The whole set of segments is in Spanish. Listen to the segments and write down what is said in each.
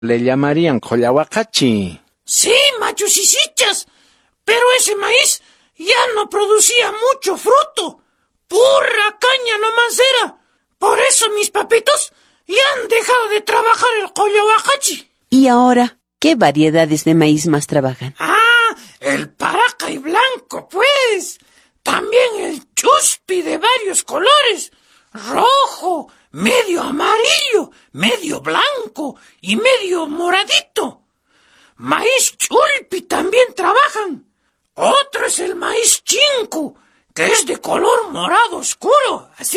le llamarían Collahuacachi. Sí, machucicichas, pero ese maíz ya no producía mucho fruto. Pura caña nomás era. Por eso mis papitos ya han dejado de trabajar el Collahuacachi. ¿Y ahora qué variedades de maíz más trabajan? El Paracay blanco, pues. También el Chuspi de varios colores. Rojo, medio amarillo, medio blanco y medio moradito. Maíz Chulpi también trabajan. Otro es el maíz Chinku, que es de color morado oscuro, así.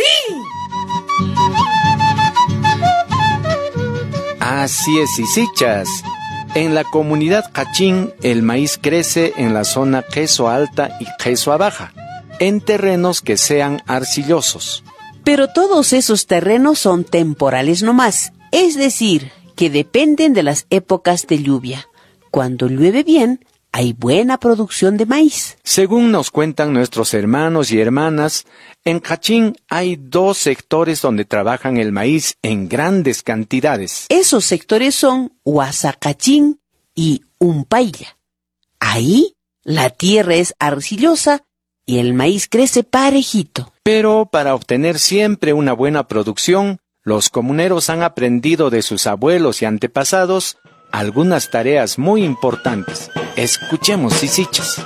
Así es, Isichas. En la comunidad Cachín, el maíz crece en la zona Queso Alta y Queso Baja, en terrenos que sean arcillosos. Pero todos esos terrenos son temporales nomás, es decir, que dependen de las épocas de lluvia. Cuando llueve bien, hay buena producción de maíz. Según nos cuentan nuestros hermanos y hermanas, en Cachín hay 2 sectores donde trabajan el maíz en grandes cantidades. Esos sectores son Huazacachín y Umpaylla. Ahí la tierra es arcillosa y el maíz crece parejito. Pero para obtener siempre una buena producción, los comuneros han aprendido de sus abuelos y antepasados algunas tareas muy importantes. Escuchemos, Isichas.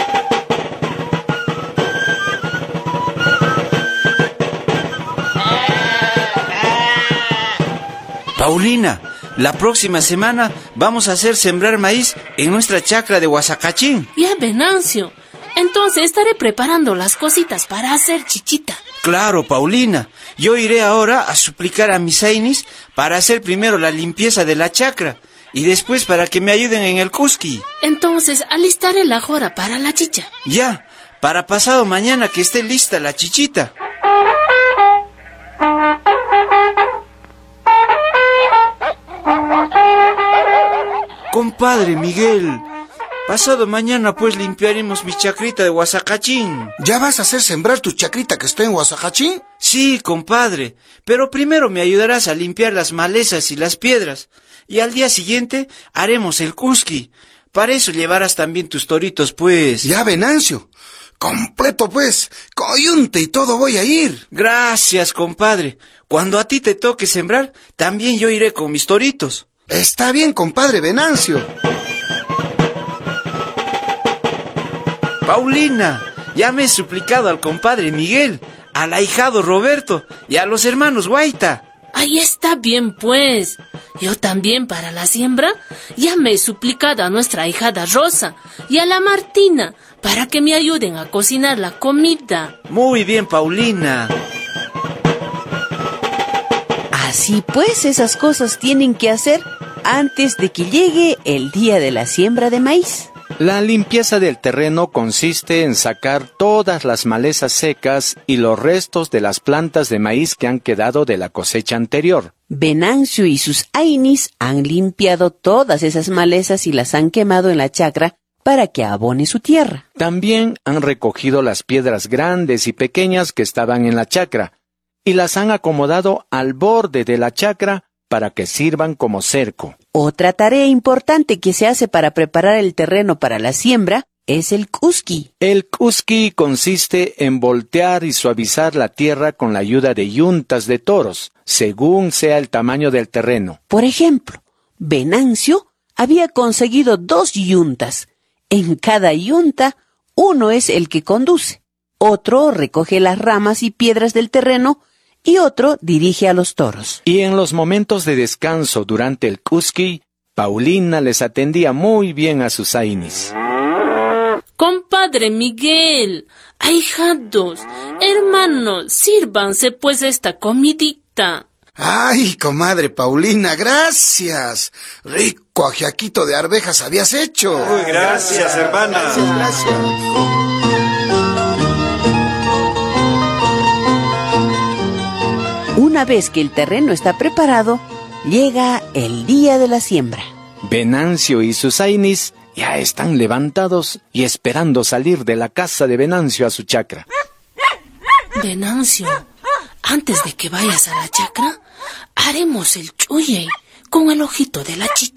Paulina, la próxima semana vamos a hacer sembrar maíz en nuestra chacra de Huazacachín. Ya, Venancio. Entonces estaré preparando las cositas para hacer chichita. Claro, Paulina. Yo iré ahora a suplicar a mis ainis para hacer primero la limpieza de la chacra y después para que me ayuden en el cusqui. Entonces alistaré la jora para la chicha. Ya, para pasado mañana que esté lista la chichita. Compadre Miguel, pasado mañana pues limpiaremos mi chacrita de Huazacachín. ¿Ya vas a hacer sembrar tu chacrita que está en Huazacachín? Sí, compadre, pero primero me ayudarás a limpiar las malezas y las piedras, y al día siguiente haremos el cusqui. Para eso llevarás también tus toritos, pues. Ya, Venancio, completo pues, coyunte y todo voy a ir. Gracias, compadre. Cuando a ti te toque sembrar, también yo iré con mis toritos. Está bien, compadre Venancio. Paulina, ya me he suplicado al compadre Miguel, al ahijado Roberto y a los hermanos Guaita. Ahí está bien, pues. Yo también para la siembra ya me he suplicado a nuestra ahijada Rosa y a la Martina para que me ayuden a cocinar la comida. Muy bien, Paulina. Así pues, esas cosas tienen que hacer antes de que llegue el día de la siembra de maíz. La limpieza del terreno consiste en sacar todas las malezas secas y los restos de las plantas de maíz que han quedado de la cosecha anterior. Venancio y sus ainis han limpiado todas esas malezas y las han quemado en la chacra para que abone su tierra. También han recogido las piedras grandes y pequeñas que estaban en la chacra y las han acomodado al borde de la chacra para que sirvan como cerco. Otra tarea importante que se hace para preparar el terreno para la siembra es el cusqui. El cusqui consiste en voltear y suavizar la tierra con la ayuda de yuntas de toros, según sea el tamaño del terreno. Por ejemplo, Venancio había conseguido 2 yuntas. En cada yunta, uno es el que conduce, otro recoge las ramas y piedras del terreno y otro dirige a los toros. Y en los momentos de descanso durante el cusqui, Paulina les atendía muy bien a sus ainis. Compadre Miguel, ahijados, hermanos, sírvanse pues esta comidita. Ay, comadre Paulina, gracias. Rico ajiaquito de arvejas habías hecho. Uy, gracias, hermana. Gracias. Una vez que el terreno está preparado, llega el día de la siembra. Venancio y sus ainis ya están levantados y esperando salir de la casa de Venancio a su chacra. Venancio, antes de que vayas a la chacra, haremos el chuye con el ojito de la chicha.